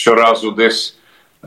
щоразу десь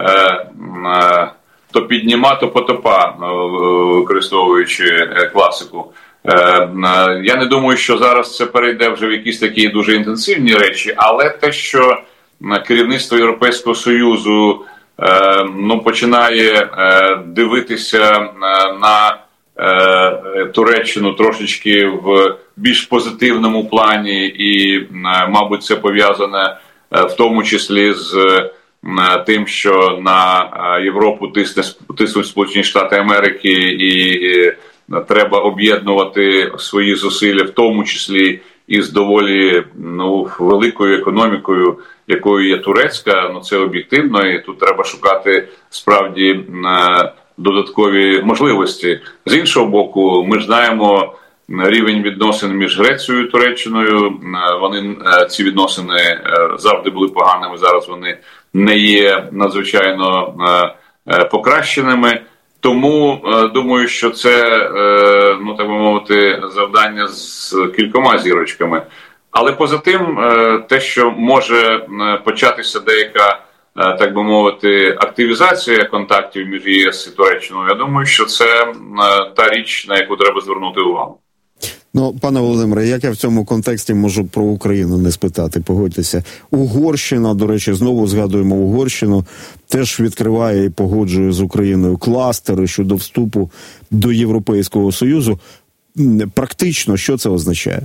то підніма, то потопа, використовуючи класику. Я не думаю, що зараз це перейде вже в якісь такі дуже інтенсивні речі, але те, що керівництво Європейського Союзу починає дивитися на Туреччину трошечки в більш позитивному плані, і, мабуть, це пов'язане в тому числі з тим, що на Європу тиснуть Сполучені Штати Америки, і треба об'єднувати свої зусилля, в тому числі і з доволі великою економікою, якою є турецька. Це об'єктивно, і тут треба шукати справді додаткові можливості. З іншого боку, ми ж знаємо рівень відносин між Грецією і Туреччиною. Ці відносини завжди були поганими, зараз вони не є надзвичайно покращеними. Тому думаю, що це, так би мовити, завдання з кількома зірочками. Але поза тим, те, що може початися деяка, так би мовити, активізація контактів між ЄС і Туреччиною, я думаю, що це та річ, на яку треба звернути увагу. Пане Володимире, як я в цьому контексті можу про Україну не спитати, погодьтеся. Угорщина, до речі, знову згадуємо Угорщину, теж відкриває і погоджує з Україною кластери щодо вступу до Європейського Союзу. Практично, що це означає?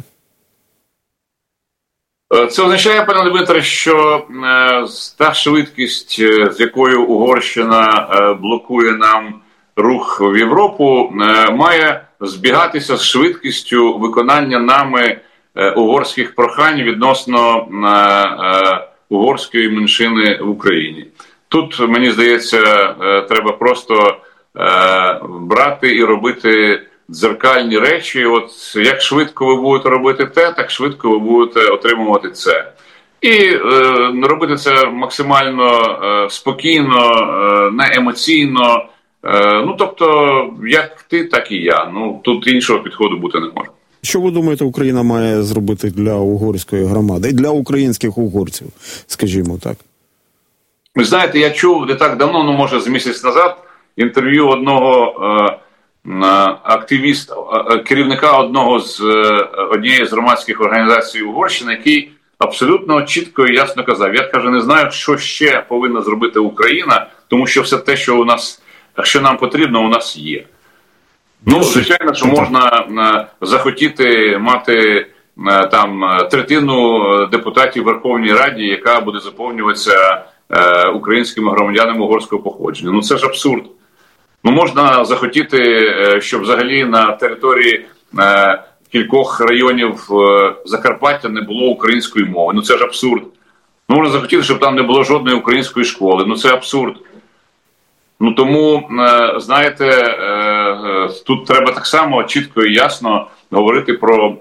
Це означає, пане Дмитре, що та швидкість, з якою Угорщина блокує нам рух в Європу, має збігатися з швидкістю виконання нами угорських прохань відносно угорської меншини в Україні. Тут, мені здається, треба просто брати і робити дзеркальні речі. От як швидко ви будете робити те, так швидко ви будете отримувати це. І робити це максимально спокійно, не емоційно. Тобто, як ти, так і я. Тут іншого підходу бути не може. Що ви думаєте, Україна має зробити для угорської громади і для українських угорців, скажімо так? Ви знаєте, я чув не так давно, може з місяць назад, інтерв'ю одного керівника однієї з громадських організацій Угорщини, який абсолютно чітко і ясно казав: я, не знаю, що ще повинна зробити Україна, тому що все те, що нам потрібно, у нас є. Звичайно, що можна захотіти мати там третину депутатів в Верховній Раді, яка буде заповнюватися українськими громадянами угорського походження. Це ж абсурд. Можна захотіти, щоб взагалі на території кількох районів Закарпаття не було української мови. Це ж абсурд. Можна захотіти, щоб там не було жодної української школи. Це абсурд. Тому, знаєте, тут треба так само чітко і ясно говорити про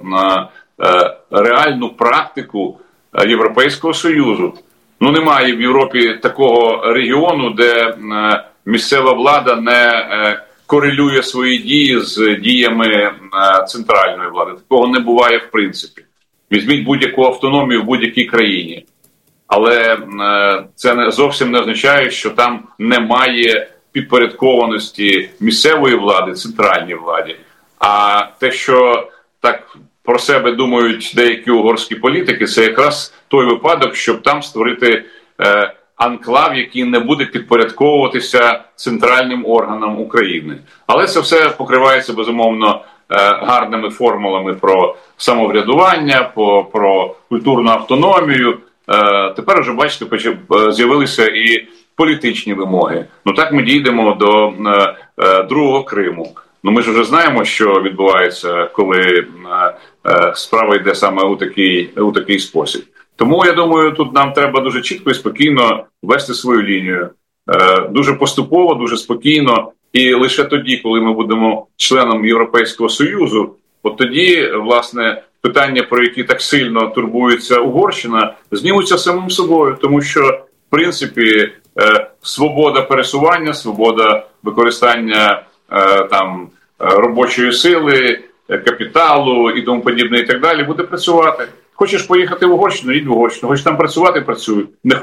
реальну практику Європейського Союзу. Немає в Європі такого регіону, де місцева влада не корелює свої дії з діями центральної влади. Такого не буває в принципі. Візьміть будь-яку автономію в будь-якій країні. Але це зовсім не означає, що там немає підпорядкованості місцевої влади центральній владі. А те, що так про себе думають деякі угорські політики, це якраз той випадок, щоб там створити анклав, який не буде підпорядковуватися центральним органам України. Але це все покривається, безумовно, гарними формулами про самоврядування, про культурну автономію. Тепер вже, бачите, з'явилися і політичні вимоги. Так ми дійдемо до другого Криму. Ми ж вже знаємо, що відбувається, коли справа йде саме у такий спосіб. Тому, я думаю, тут нам треба дуже чітко і спокійно вести свою лінію. Дуже поступово, дуже спокійно. І лише тоді, коли ми будемо членом Європейського Союзу, от тоді, власне, питання, про які так сильно турбується Угорщина, знімуться самим собою. Тому що, в принципі, свобода пересування, свобода використання робочої сили, капіталу і тому подібне і так далі буде працювати. Хочеш поїхати в Угорщину – їдь в Угорщину. Хочеш там працювати – працюй.